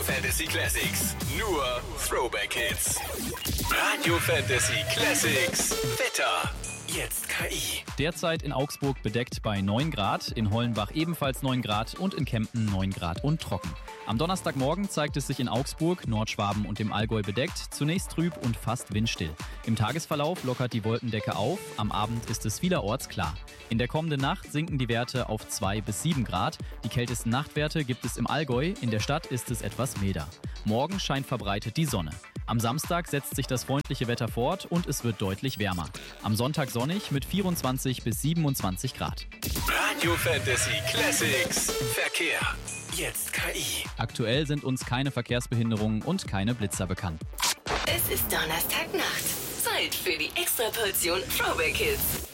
Fantasy Classics. Nur Throwback Hits. Radio Fantasy Classics. Wetter. Jetzt KI. Derzeit in Augsburg bedeckt bei 9 Grad, in Hollenbach ebenfalls 9 Grad und in Kempten 9 Grad und trocken. Am Donnerstagmorgen zeigt es sich in Augsburg, Nordschwaben und dem Allgäu bedeckt, zunächst trüb und fast windstill. Im Tagesverlauf lockert die Wolkendecke auf, am Abend ist es vielerorts klar. In der kommenden Nacht sinken die Werte auf 2 bis 7 Grad. Die kältesten Nachtwerte gibt es im Allgäu, in der Stadt ist es etwas milder. Morgen scheint verbreitet die Sonne. Am Samstag setzt sich das freundliche Wetter fort und es wird deutlich wärmer. Am Sonntag sonnig mit 24 bis 27 Grad. Radio Fantasy Classics. Verkehr. Jetzt KI. Aktuell sind uns keine Verkehrsbehinderungen und keine Blitzer bekannt. Es ist Donnerstagnacht. Zeit für die Extraportion Throwback Hits.